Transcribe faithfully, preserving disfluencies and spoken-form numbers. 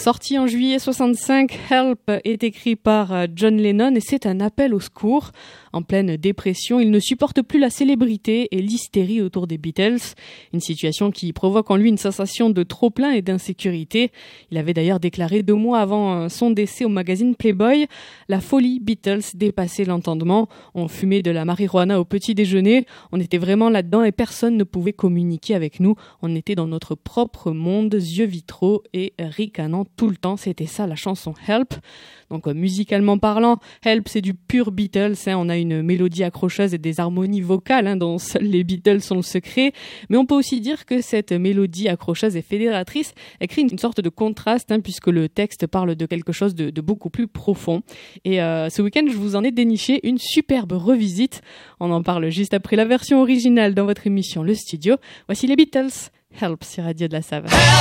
Sorti en juillet soixante-cinq, Help est écrit par John Lennon et c'est un appel au secours. En pleine dépression, il ne supporte plus la célébrité et l'hystérie autour des Beatles, une situation qui provoque en lui une sensation de trop-plein et d'insécurité. Il avait d'ailleurs déclaré deux mois avant son décès au magazine Playboy « La folie Beatles dépassait l'entendement. On fumait de la marijuana au petit déjeuner. On était vraiment là-dedans et personne ne pouvait communiquer avec nous. On était dans notre propre monde, yeux vitraux et ricanant tout le temps. » C'était ça la chanson Help. Donc euh, musicalement parlant, Help c'est du pur Beatles, hein. On a une mélodie accrocheuse et des harmonies vocales hein, dont seuls les Beatles sont le secret, mais on peut aussi dire que cette mélodie accrocheuse et fédératrice elle crée une sorte de contraste hein, puisque le texte parle de quelque chose de, de beaucoup plus profond. Et euh, ce week-end je vous en ai déniché une superbe revisite, on en parle juste après la version originale dans votre émission Le Studio. Voici les Beatles, Help sur Radio de la Save.